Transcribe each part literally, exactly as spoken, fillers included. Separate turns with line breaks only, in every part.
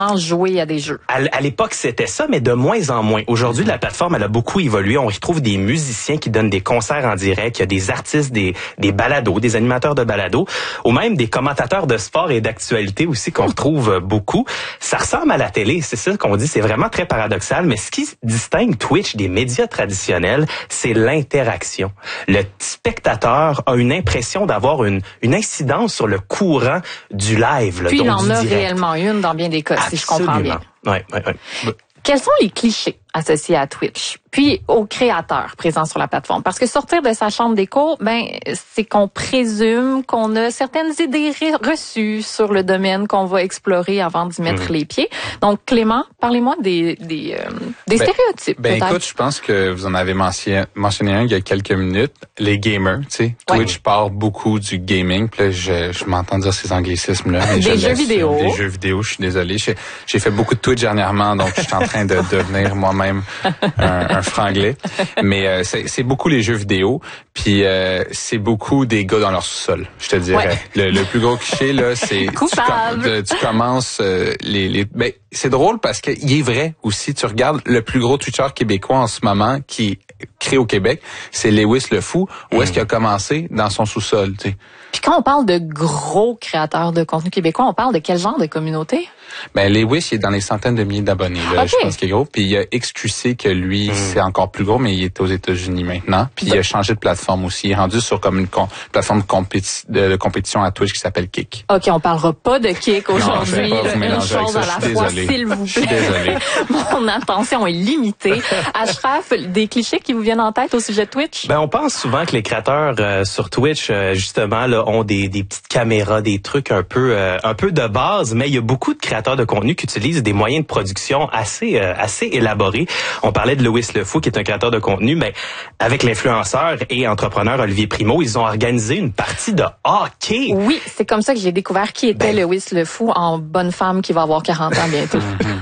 jouer à des jeux.
À, à l'époque, c'était ça, mais de moins en moins. Aujourd'hui, la plateforme, elle a beaucoup évolué. On retrouve des musiciens qui donnent des concerts en direct. Il y a des artistes, des, des balados, des animateurs de balados, ou même des commentateurs de sport et d'actualité aussi qu'on retrouve beaucoup. Ça ressemble à la télé, c'est ça qu'on dit. C'est vraiment très paradoxal, mais ce qui distingue Twitch des médias traditionnels, c'est l'interaction. Le spectateur a une impression d'avoir une, une incidence sur le courant du live. Là,
Puis
donc
il en
du
a
direct.
réellement une dans bien des cas, si je comprends bien.
Ouais, ouais, ouais.
Quels sont les clichés associés à Twitch, puis aux créateurs présents sur la plateforme? Parce que sortir de sa chambre d'écho, ben, c'est qu'on présume qu'on a certaines idées reçues sur le domaine qu'on va explorer avant d'y mettre mmh. les pieds. Donc, Clément, parlez-moi des, des, euh, des ben, stéréotypes.
Ben, écoute, je pense que vous en avez mentionné, mentionné un il y a quelques minutes. Les gamers, tu sais. Ouais. Twitch parle beaucoup du gaming. Puis là, je, je m'entends dire ces anglicismes-là.
Des jeux vidéo.
Des jeux vidéo, je suis désolé. J'ai, j'ai fait beaucoup de Twitch dernièrement, donc je suis en train de devenir moi-même même un, un franglais, mais euh, c'est, c'est beaucoup les jeux vidéo, puis euh, c'est beaucoup des gars dans leur sous-sol, je te dirais. Ouais. Le, le plus gros cliché là, c'est tu, com- tu commences euh, les, les ben c'est drôle parce que il est vrai aussi. Tu regardes le plus gros Twitcher québécois en ce moment qui est créé au Québec, c'est Lewis le Fou. Où mmh. est-ce qu'il a commencé? Dans son sous-sol, tu sais.
Puis quand on parle de gros créateurs de contenu québécois, on parle de quel genre de communauté?
Ben Lewis, il est dans les centaines de milliers d'abonnés. Là, okay. Je pense qu'il est gros. Puis il y a X Q C que lui, mmh. c'est encore plus gros, mais il est aux États-Unis maintenant. Puis ben. il a changé de plateforme aussi. Il est rendu sur comme une con- plateforme de, compéti- de, de compétition à Twitch qui s'appelle Kick.
OK, on parlera pas de Kick aujourd'hui.
Non, je vais pas
une chose à la fois, s'il vous plaît.
Je suis désolé.
Mon attention est limitée. Ashraf, des clichés qui vous viennent en tête au sujet de Twitch?
Ben on pense souvent que les créateurs euh, sur Twitch, euh, justement, là, ont des, des petites caméras, des trucs un peu, euh, un peu de base, mais il y a beaucoup de créateurs de contenu qui utilisent des moyens de production assez, euh, assez élaborés. On parlait de Lewis le Fou, qui est un créateur de contenu, mais avec l'influenceur et entrepreneur Olivier Primo, ils ont organisé une partie de hockey.
Oui, c'est comme ça que j'ai découvert qui était ben, Lewis le Fou en bonne femme qui va avoir quarante ans bientôt.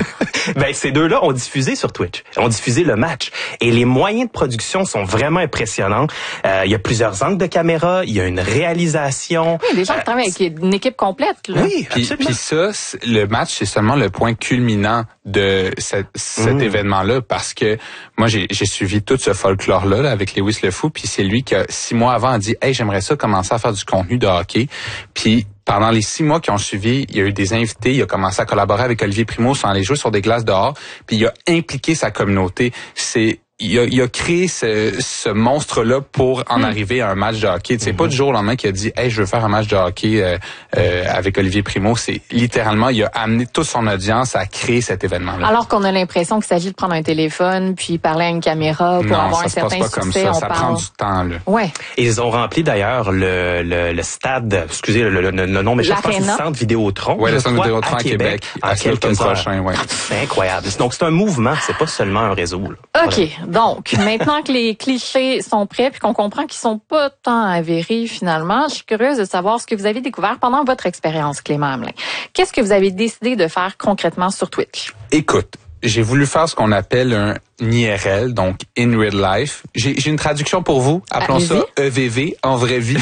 Ben, ces deux-là ont diffusé sur Twitch, ont diffusé le match. Et les moyens de production sont vraiment impressionnants. Euh, il y a plusieurs angles de caméra, il y a une réalisation.
Oui, des gens qui euh, travaillent avec une équipe complète. Là.
Oui,
puis,
absolument.
Puis ça, le match, c'est seulement le point culminant de cette, cet mmh. événement-là, parce que moi, j'ai, j'ai suivi tout ce folklore-là là, avec Lewis le Fou, puis c'est lui qui, a, six mois avant, a dit « Hey, j'aimerais ça commencer à faire du contenu de hockey. » Puis pendant les six mois qui ont suivi, il y a eu des invités, il a commencé à collaborer avec Olivier Primo sans aller jouer sur des glaces dehors, puis il a impliqué sa communauté. C'est Il a, il a créé ce, ce monstre-là pour en mmh. arriver à un match de hockey. C'est mmh. pas du jour au lendemain qu'il a dit « Hey, je veux faire un match de hockey euh, euh, avec Olivier Primo ». C'est littéralement, il a amené toute son audience à créer cet événement-là.
Alors qu'on a l'impression qu'il s'agit de prendre un téléphone puis parler à une caméra pour
non,
avoir
ça
un
se
certain
passe pas
succès.
Comme ça,
on
ça
parle...
prend du temps. Là.
Ouais.
Et ils ont rempli d'ailleurs le, le, le stade, excusez le, le, le nom, mais je pense que c'est le centre Vidéotron.
Oui, le centre Vidéotron à, à Québec,
à quelques prochain. Ouais. C'est incroyable. Donc c'est un mouvement, c'est pas seulement un réseau. Là.
OK, voilà. Donc maintenant Maintenant que les clichés sont prêts puis qu'on comprend qu'ils sont pas tant avérés finalement, je suis curieuse de savoir ce que vous avez découvert pendant votre expérience, Clément Hamelin. Qu'est-ce que vous avez décidé de faire concrètement sur Twitch?
Écoute, j'ai voulu faire ce qu'on appelle un I R L, donc in real life. J'ai, j'ai une traduction pour vous. Appelons Allez-y. ça E V V, en vraie vie.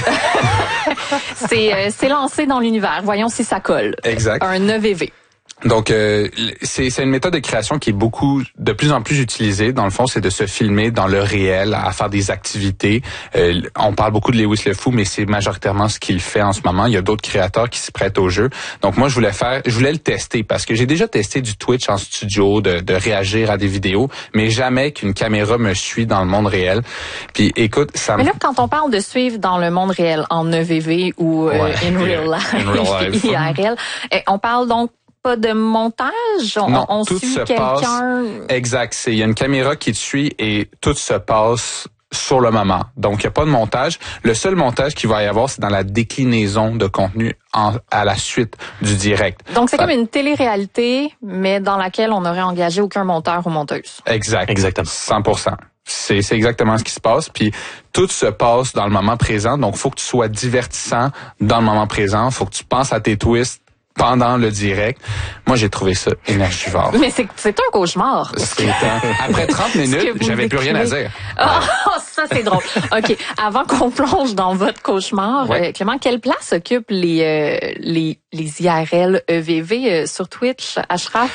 c'est, euh, c'est lancé dans l'univers. Voyons si ça colle.
Exact.
Un E V V.
Donc, euh, c'est, c'est une méthode de création qui est beaucoup, de plus en plus utilisée. Dans le fond, c'est de se filmer dans le réel, à faire des activités. Euh, on parle beaucoup de Lewis le Fou, mais c'est majoritairement ce qu'il fait en ce moment. Il y a d'autres créateurs qui s'y prêtent au jeu. Donc, moi, je voulais faire, je voulais le tester parce que j'ai déjà testé du Twitch en studio, de, de réagir à des vidéos, mais jamais qu'une caméra me suit dans le monde réel. Puis, écoute, ça me...
Mais là, quand on parle de suivre dans le monde réel, en E V V ou euh, ouais, in real life, in real life. I R L, on parle donc pas de montage, on,
non,
on
tout
suit
se
quelqu'un.
Passe, exact, c'est il y a une caméra qui te suit et tout se passe sur le moment. Donc il y a pas de montage. Le seul montage qu'il va y avoir, c'est dans la déclinaison de contenu en, à la suite du direct.
Donc c'est enfin, comme une télé-réalité, mais dans laquelle on n'aurait engagé aucun monteur ou monteuse.
Exact,
exactement,
cent pour cent. C'est, c'est exactement ce qui se passe. Puis tout se passe dans le moment présent. Donc faut que tu sois divertissant dans le moment présent. Faut que tu penses à tes twists pendant le direct. Moi, j'ai trouvé ça énergivore.
Mais c'est, c'est un cauchemar.
C'est un... Après trente minutes, j'avais plus rien à dire.
Ah, oh, ça, c'est drôle. OK. Avant qu'on plonge dans votre cauchemar, ouais. euh, Clément, quelle place occupent les, euh, les, les I R L E V V euh, sur Twitch, Ashraf?